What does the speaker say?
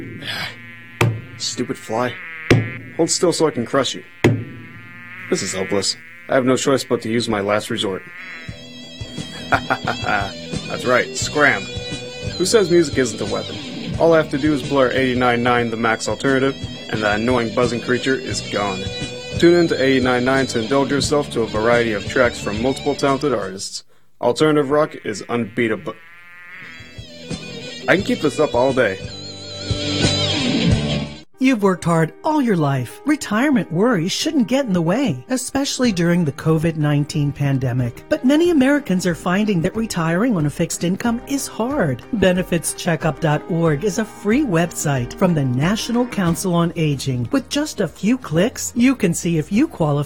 Stupid fly. Hold still so I can crush you. This is hopeless. I have no choice but to use my last resort. Ha ha ha ha. That's right, scram. Who says music isn't a weapon? All I have to do is blur 89.9 the max alternative, and that annoying buzzing creature is gone. Tune in to 89.9 to indulge yourself to a variety of tracks from multiple talented artists. Alternative rock is unbeatable. I can keep this up all day. You've worked hard all your life. Retirement worries shouldn't get in the way, especially during the COVID-19 pandemic. But many Americans are finding that retiring on a fixed income is hard. BenefitsCheckup.org is a free website from the National Council on Aging. With just a few clicks, you can see if you qualify